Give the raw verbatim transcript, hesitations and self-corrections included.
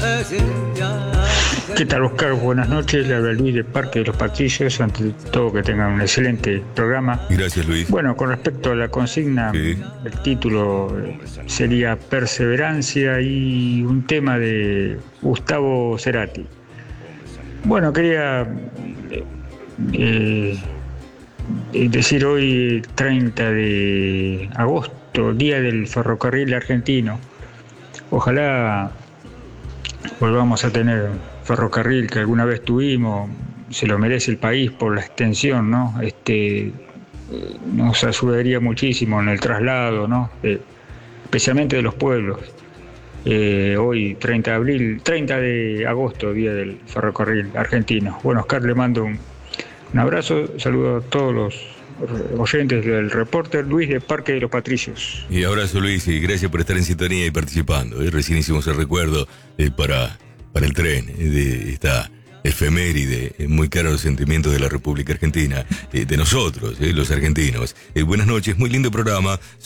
¿Qué tal, Oscar? Buenas noches, le habla Luis de Parque de los Patricios. Ante todo, que tengan un excelente programa. Gracias, Luis. Bueno, con respecto a la consigna, sí. El título sería Perseverancia y un tema de Gustavo Cerati. Bueno, quería eh, decir hoy, treinta de agosto, Día del Ferrocarril Argentino. Ojalá volvamos a tener ferrocarril que alguna vez tuvimos, se lo merece el país por la extensión, ¿no? Este, nos ayudaría muchísimo en el traslado, ¿no? Eh, especialmente de los pueblos. Eh, hoy, treinta de abril, treinta de agosto, Día del Ferrocarril Argentino. Bueno, Oscar, le mando un, un abrazo, saludo a todos los oyentes del Reporter, Luis de Parque de los Patricios. Y abrazo, Luis, y gracias por estar en sintonía y participando. ¿eh? Recién hicimos el recuerdo eh, para, para el tren eh, de esta efeméride, eh, muy caro los sentimientos de la República Argentina, eh, de nosotros, eh, los argentinos. Eh, buenas noches, muy lindo programa.